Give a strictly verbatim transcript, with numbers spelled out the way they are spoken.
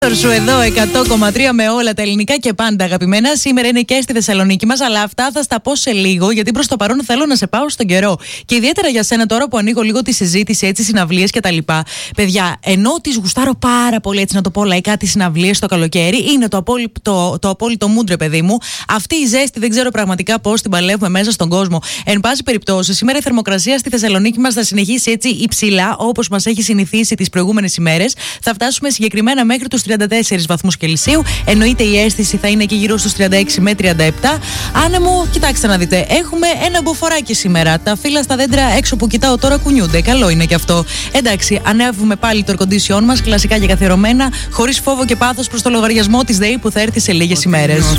Σου εδώ εκατό κόμμα τρία με όλα τα ελληνικά και πάντα αγαπημένα. Σήμερα είναι και στη Θεσσαλονίκη μας, αλλά αυτά θα στα πω σε λίγο, γιατί προς το παρόν θέλω να σε πάω στον καιρό. Και ιδιαίτερα για σένα τώρα που ανοίγω λίγο τη συζήτηση, έτσι, συναυλίες κτλ. Παιδιά, ενώ τις γουστάρω πάρα πολύ, έτσι να το πω λαϊκά, τις συναυλίες το καλοκαίρι, είναι το απόλυτο, το, το απόλυτο μούντρε, παιδί μου. Αυτή η ζέστη δεν ξέρω πραγματικά πώς την παλεύουμε μέσα στον κόσμο. Εν πάση περιπτώσει, σήμερα η θερμοκρασία στη Θεσσαλονίκη μας θα συνεχίσει έτσι υψηλά, όπως μας έχει συνηθίσει τις προηγούμενες ημέρες. Θα φτάσουμε συγκεκριμένα μέχρι τους τριάντα τέσσερις βαθμούς Κελσίου. Εννοείται η αίσθηση θα είναι εκεί γύρω στους τριάντα έξι με τριάντα επτά. Άνεμο, κοιτάξτε να δείτε. Έχουμε ένα μποφοράκι σήμερα. Τα φύλλα στα δέντρα έξω που κοιτάω τώρα κουνιούνται. Καλό είναι και αυτό. Εντάξει, ανέβουμε πάλι το air condition μας, κλασικά και καθιερωμένα, χωρίς φόβο και πάθος προς το λογαριασμό της ΔΕΗ που θα έρθει σε λίγες ημέρες.